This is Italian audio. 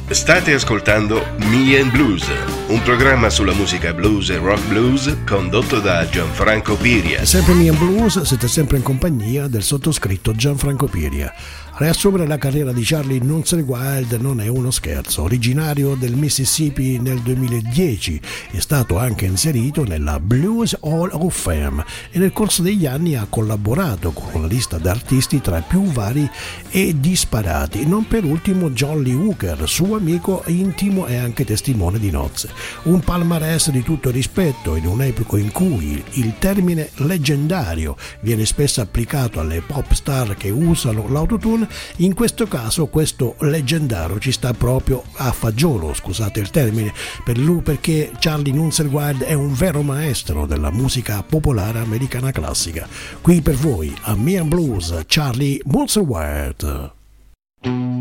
State ascoltando Me and Blues, un programma sulla musica blues e rock blues condotto da Gianfranco Piria. Sempre Me and Blues, siete sempre in compagnia del sottoscritto Gianfranco Piria. Riassumere la carriera di Charlie Nunzlewilde non è uno scherzo. Originario del Mississippi nel 2010, è stato anche inserito nella Blues Hall of Fame e nel corso degli anni ha collaborato con una lista di artisti tra i più vari e disparati, non per ultimo John Lee Hooker, suo amico intimo e anche testimone di nozze. Un palmarès di tutto rispetto in un'epoca in cui il termine leggendario viene spesso applicato alle pop star che usano l'autotune. In questo caso questo leggendario ci sta proprio a fagiolo, scusate il termine, per lui, perché Charlie Nunzlewilde è un vero maestro della musica popolare americana classica. Qui per voi a Me and Blues, Charlie Nunzlewilde.